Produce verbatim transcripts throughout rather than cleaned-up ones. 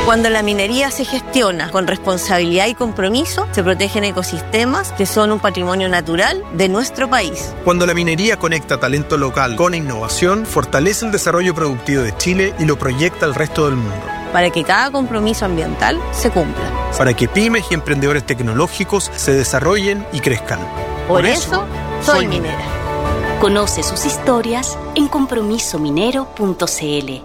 Cuando la minería se gestiona con responsabilidad y compromiso, se protegen ecosistemas que son un patrimonio natural de nuestro país. Cuando la minería conecta talento local con innovación, fortalece el desarrollo productivo de Chile y lo proyecta al resto del mundo. Para que cada compromiso ambiental se cumpla. Para que pymes y emprendedores tecnológicos se desarrollen y crezcan. Por, Por eso, eso, soy minera. Conoce sus historias en compromiso minero punto c l.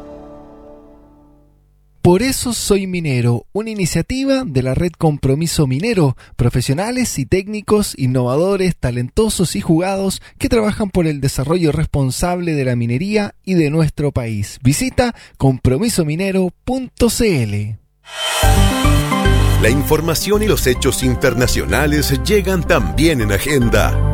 Por eso soy minero, una iniciativa de la red Compromiso Minero, profesionales y técnicos, innovadores, talentosos y jugados que trabajan por el desarrollo responsable de la minería y de nuestro país. Visita compromiso minero punto c l. La información y los hechos internacionales llegan también en Agenda.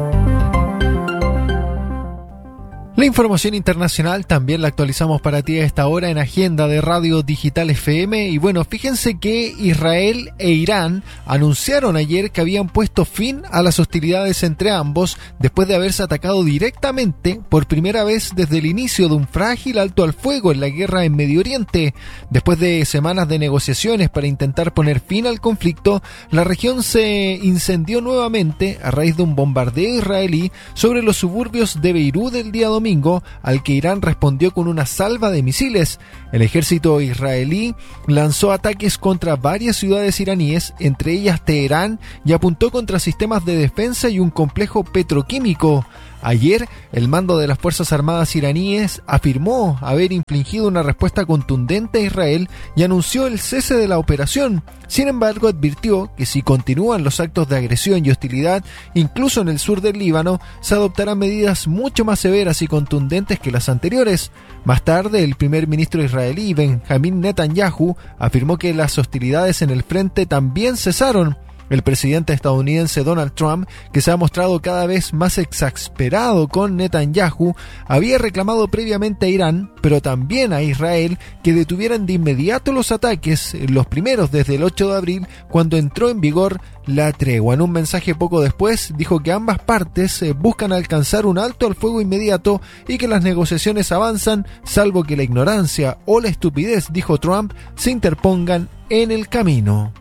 La información internacional también la actualizamos para ti a esta hora en Agenda de Radio Digital F M. Y bueno, fíjense que Israel e Irán anunciaron ayer que habían puesto fin a las hostilidades entre ambos después de haberse atacado directamente por primera vez desde el inicio de un frágil alto al fuego en la guerra en Medio Oriente. Después de semanas de negociaciones para intentar poner fin al conflicto, la región se incendió nuevamente a raíz de un bombardeo israelí sobre los suburbios de Beirut el día domingo, al que Irán respondió con una salva de misiles. El ejército israelí lanzó ataques contra varias ciudades iraníes, entre ellas Teherán, y apuntó contra sistemas de defensa y un complejo petroquímico. Ayer, el mando de las Fuerzas Armadas iraníes afirmó haber infligido una respuesta contundente a Israel y anunció el cese de la operación. Sin embargo, advirtió que si continúan los actos de agresión y hostilidad, incluso en el sur del Líbano, se adoptarán medidas mucho más severas y contundentes que las anteriores. Más tarde, el primer ministro israelí, Benjamin Netanyahu, afirmó que las hostilidades en el frente también cesaron. El presidente estadounidense Donald Trump, que se ha mostrado cada vez más exasperado con Netanyahu, había reclamado previamente a Irán, pero también a Israel, que detuvieran de inmediato los ataques, los primeros desde el ocho de abril, cuando entró en vigor la tregua. En un mensaje poco después, dijo que ambas partes buscan alcanzar un alto al fuego inmediato y que las negociaciones avanzan, salvo que la ignorancia o la estupidez, dijo Trump, se interpongan en el camino.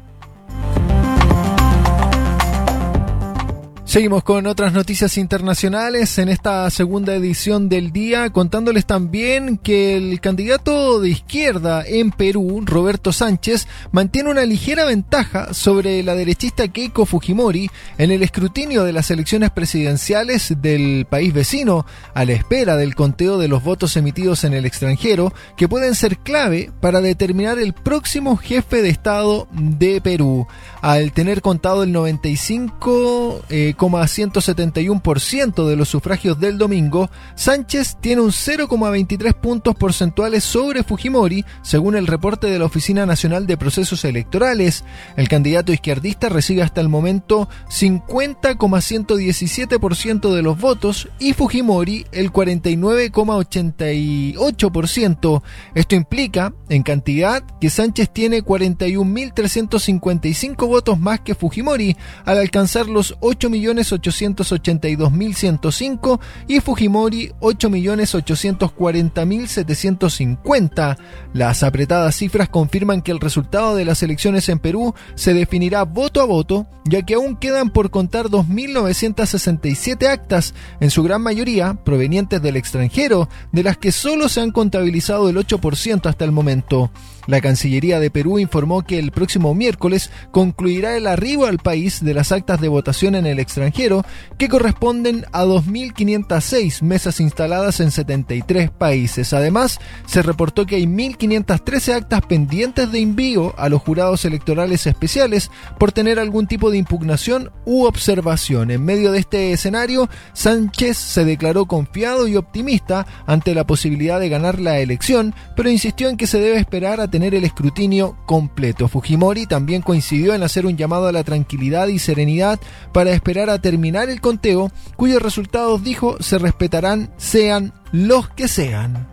Seguimos con otras noticias internacionales en esta segunda edición del día, contándoles también que el candidato de izquierda en Perú, Roberto Sánchez, mantiene una ligera ventaja sobre la derechista Keiko Fujimori en el escrutinio de las elecciones presidenciales del país vecino, a la espera del conteo de los votos emitidos en el extranjero, que pueden ser clave para determinar el próximo jefe de Estado de Perú. Al tener contado el noventa y cinco coma ciento setenta y uno por ciento de los sufragios del domingo, Sánchez tiene un cero coma veintitrés puntos porcentuales sobre Fujimori, según el reporte de la Oficina Nacional de Procesos Electorales. El candidato izquierdista recibe hasta el momento cincuenta coma ciento diecisiete por ciento de los votos y Fujimori el cuarenta y nueve coma ochenta y ocho por ciento. Esto implica, en cantidad, que Sánchez tiene cuarenta y un mil trescientos cincuenta y cinco votos más que Fujimori, al alcanzar los ocho millones ochocientos ochenta y dos mil ciento cinco y Fujimori ocho millones ochocientos cuarenta mil setecientos cincuenta. Las apretadas cifras confirman que el resultado de las elecciones en Perú se definirá voto a voto, ya que aún quedan por contar dos mil novecientas sesenta y siete actas, en su gran mayoría provenientes del extranjero, de las que solo se han contabilizado el ocho por ciento hasta el momento. La Cancillería de Perú informó que el próximo miércoles concluirá el arribo al país de las actas de votación en el extranjero, que corresponden a dos mil quinientas seis mesas instaladas en setenta y tres países. Además, se reportó que hay mil quinientas trece actas pendientes de envío a los jurados electorales especiales por tener algún tipo de impugnación u observación. En medio de este escenario, Sánchez se declaró confiado y optimista ante la posibilidad de ganar la elección, pero insistió en que se debe esperar a tener el escrutinio completo. Fujimori también coincidió en hacer un llamado a la tranquilidad y serenidad para esperar a terminar el conteo, cuyos resultados, dijo, se respetarán sean los que sean.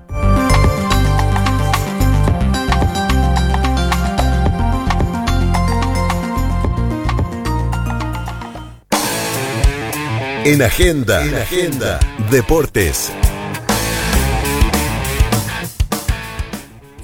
En Agenda, en Agenda, Deportes.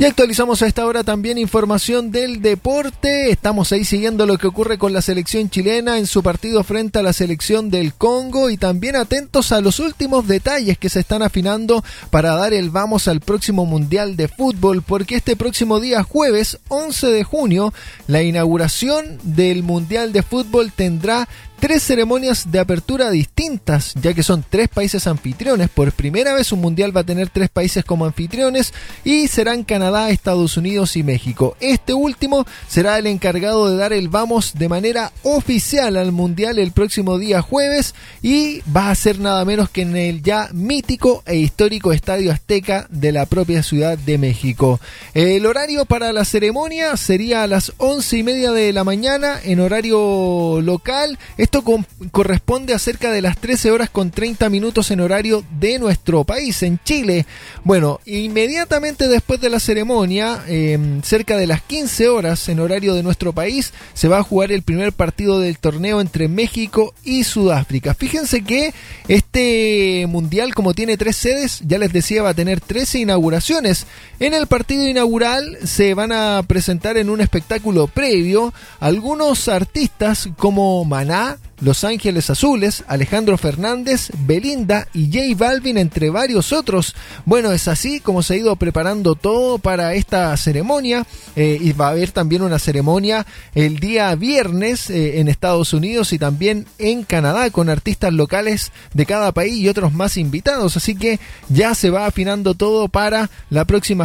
Y actualizamos a esta hora también información del deporte. Estamos ahí siguiendo lo que ocurre con la selección chilena en su partido frente a la selección del Congo y también atentos a los últimos detalles que se están afinando para dar el vamos al próximo Mundial de Fútbol, porque este próximo día jueves once de junio la inauguración del Mundial de Fútbol tendrá tres ceremonias de apertura distintas, ya que son tres países anfitriones. Por primera vez un mundial va a tener tres países como anfitriones y serán Canadá, Estados Unidos y México. Este último será el encargado de dar el vamos de manera oficial al mundial el próximo día jueves y va a ser nada menos que en el ya mítico e histórico Estadio Azteca de la propia Ciudad de México. El horario para la ceremonia sería a las once y media de la mañana en horario local. Esto con, corresponde a cerca de las trece horas con treinta minutos en horario de nuestro país, en Chile. Bueno, inmediatamente después de la ceremonia, eh, cerca de las quince horas en horario de nuestro país, se va a jugar el primer partido del torneo entre México y Sudáfrica. Fíjense que este mundial, como tiene tres sedes, ya les decía, va a tener trece inauguraciones. En el partido inaugural se van a presentar en un espectáculo previo algunos artistas como Maná, Los Ángeles Azules, Alejandro Fernández, Belinda y J Balvin, entre varios otros. Bueno, es así como se ha ido preparando todo para esta ceremonia, eh, y va a haber también una ceremonia el día viernes eh, en Estados Unidos y también en Canadá con artistas locales de cada país y otros más invitados, así que ya se va afinando todo para la próxima